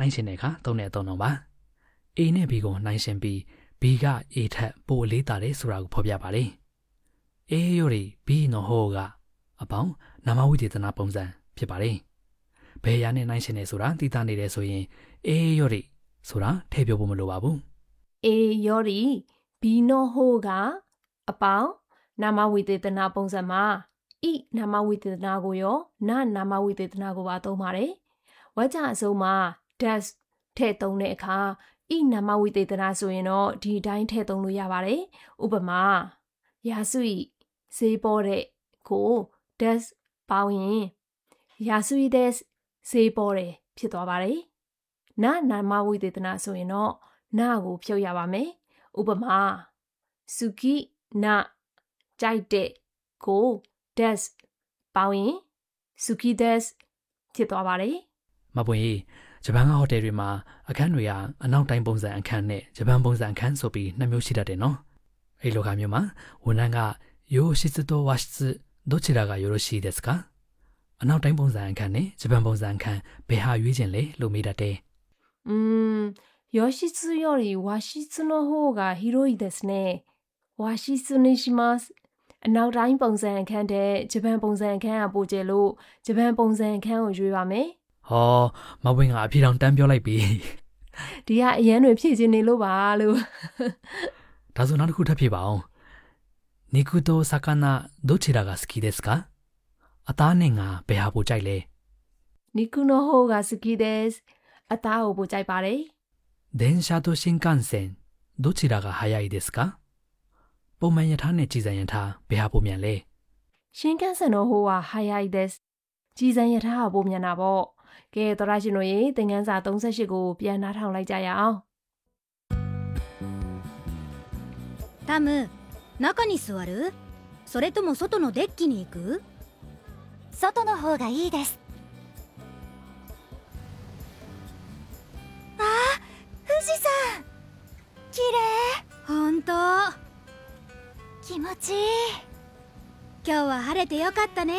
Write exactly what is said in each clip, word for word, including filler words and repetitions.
နိုင်ရှင်တဲ့အခါသုံးတဲ့အသုံးတော့ပါ A နဲ့ B ကိုနိုင်ရှင်ပြီး B က A ထက်ပိုအလေးသာတယ်ဆိုတာကိုဖော်ပြပါလေ A より B の方がအပေါင်းနာမဝိသေသနာပုံစံဖြစ်ပါလေဘယ်အရာနဲ့နိုင်ရှင်နေဆိုတာသိတာနေတယ်ဆိုရင် A よりဆိုတာထည့်ပြောဖို့မလိုပါဘူး A より B の方がအပေါင်းနာမဝိသေသနာပုံစံမှာ E နာမဝိသေသနာကိုရောနာနာမဝိသေသနာကိုပါသုံးပါတယ်ဝါကျအစုံမှာ does ထည့်သုံးတဲ့အခါ E နာမဝိသေသနာဆိုရင်တော့ဒီအတိုင်းထည့်သုံးလို့ရပါတယ်ဥပမာရာစုဤဈေးပေါ်တဲ့ကို does ပေါင်းရင်ရာစုဤ des ဈေးပေါ်တယ်ဖြစ်သွားပါတယ်နာနာမဝိသေသနာဆိုရင်တော့နာကိုဖြုတ်ရပါမယ်ဥပမာစုကိနာကြိုက်တဲ့ကို des ပေါင်းရင်စုကိ des ဖြစ်သွားပါတယ်မပွင့်ဂျပန်ကဟိုတယ်တွေမှာအခန်းတွေကအနောက်တိုင်းပုံစံအခန်းနဲ့ဂျပန်ပုံစံအခန်းဆိုပြီးနှစ်မျိုးရှိတတ်တယ်နော်အဲ့လိုကမျိုးမှာဝန်ထမ်းက洋室と和室どちらがよろしいですかအနောက်တိုင်းပုံစံအခန်းနဲ့ဂျပန်ပုံစံအခန်းဘယ်ဟာရွေးချင်လဲလို့မေးတတ်တယ်อืม洋室より和室の方が広いですね和室にしますအနောက်တိုင်းပုံစံအခန်းတဲ့ဂျပန်ပုံစံအခန်းကပိုကျဲလို့ဂျပန်ပုံစံအခန်းကိုရွေးပါမယ်ဟောမပွင့်ကအဖြေတောင်တန်းပြောလိုက်ပြီဒီကအရန်တွေဖြည့်ခြင်းနေလို့ပါလို့ဒါဆိုနောက်တစ်ခုထပ်ဖြည့်ပါအောင်肉と魚どちらが好きですかအသားနဲ့ငါဘယ်ဟာပိုကြိုက်လဲ肉の方が好きですအသားကိုပိုကြိုက်ပါတယ်電車と新幹線どちらが早いですかပုံမှန်ရထားနဲ့ကြည်စံရထားဘယ်ဟာပိုမြန်လဲ新幹線の方は早いですကြည်စံရထားကပိုမြန်တာပေါ့ကဲတော်ရရှင်တို့ရေသင်ခန်းစာသုံး十八ကိုပြန်နှားထောင်လိုက်ကြရအောင်タム中に座るそれとも外のデッキに行く外の方がいいですあー富士山綺麗ほんと気持ちいい今日は晴れてよかったね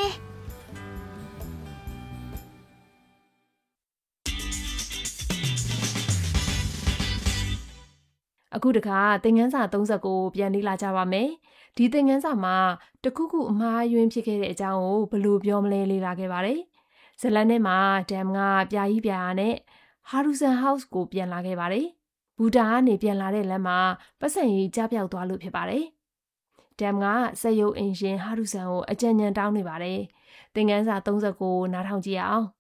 အခုတခါသင်ခန်းစာသုံး十ကိုပြန်လေ့လာကြပါမယ်ဒီသင်ခန်းစာမှာတခုခုအမှားယွင်းဖြစ်ခဲ့တဲ့အကြောင်းကိုဘယ်လိုပြောမလဲလေ့လာခဲ့ပါတယ်ဇလန်ထဲမှာဒမ်ကပြာကြီးပြာနဲ့ဟာရူဆန်ဟောက်စ်ကိုပြန်လာခဲ့ပါတယ်ဘူတာကနေပြန်လာတဲ့လမ်းမှာပတ်စံကြီးကြားပြောက်သွားလို့ဖြစ်ပါတယ်ဒမ်ကစက်ရုပ်အင်ရှင်ဟာရူဆန်ကိုအကြံဉာဏ်တောင်းနေပါတယ်သင်ခန်းစာသုံး十ကိုနားထောင်ကြည့်ရအောင်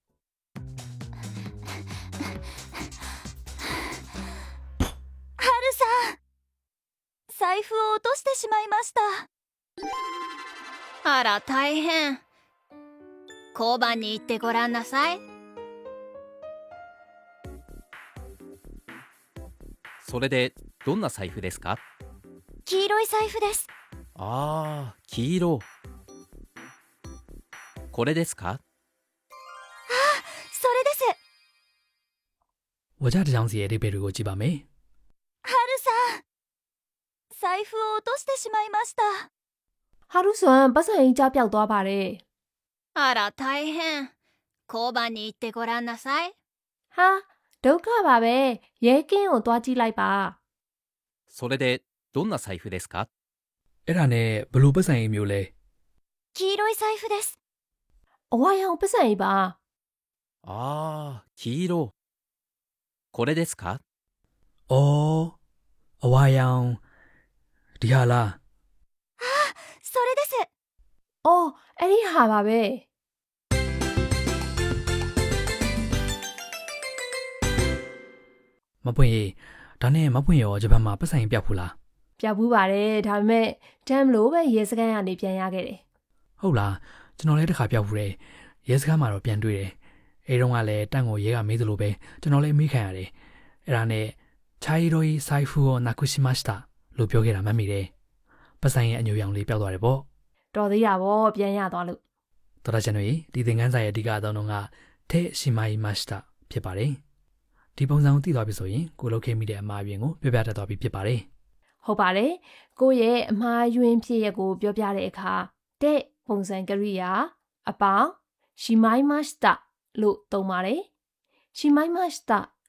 財布を落としてしまいましたあら大変交番に行ってごらんなさいそれでどんな財布ですか黄色い財布ですああ黄色これですかあそれですဝကြတစ်ချောင်းစီရဲ့အဓိပ္ပာယ်တွေကိုကြည့်ပါမယ်ハルさん財布を落としてしまいましたဟာရူဆန်ပတ်စံကြီးကြားပြောက်သွားပါတယ်あら大変交番に行ってごらんなさいဟာဒုက္ခပါပဲရဲကင်းကိုသွားကြည့်လိုက်ပါそれでどんな財布ですかအဲ့ဒါနဲ့ဘလို့ပတ်စံကြီးမျိုးလဲ黄色い財布ですအဝါရောင်ပတ်စံကြီးပါああ黄色これですかအော်အဝါရောင်ဒီဟာလားあそれですအော်အဲ့ဒီဟာပါပဲမပွင့်ရေဒါနဲ့မပွင့်ရောဂျပန်မှာပတ်စံကြီးပြောက်ဘူးလားပြောက်ဘူးပါတယ်ဒါပေမဲ့တမ်လို့ပဲရဲစခန်းကနေပြန်ရခဲ့တယ်ဟုတ်လားကျွန်တော်လည်းတစ်ခါပြောက်ဘူးတယ်ရဲစခန်းမှာတော့ပြန်တွေ့တယ်အဲတုန်းကလည်းတန့်ကိုရဲကမေးသလိုပဲကျွန်တော်လည်းမေးခံရတယ်အဲ့ဒါနဲ့茶色い財布をなくしましたလို့ပြောခဲ့တာမှတ်မိတယ်ပတ်စံရဲ့အညိုရောင်လေးပြောက်သွားတယ်ပေါ့တော်သေးရပေါ့ပြန်ရသွားလို့တော်တော်ကျွန်တော်ဒီသင်ခန်းစာရဲ့အဓိကအသုံးတော့ကထဲရှိမိုင်းမတ်တာဖြစ်ပါတယ်ဒီပုံစံကိုသိသွားပြီဆိုရင်ကိုလုတ်ခဲ့မိတဲ့အမှားအယွင်းကိုပြောပြတတ်သွားပြီဖြစ်ပါတယ်ဟုတ်ပါတယ်ကိုရဲ့အမှားယွင်းဖြစ်ရက်ကိုပြောပြတဲ့အခါတဲ့ပုံစံကရိယာအပေါင်းရှိမိုင်းမတ်တာလို့သုံးပါတယ်ရှိမိုင်းမတ်တာ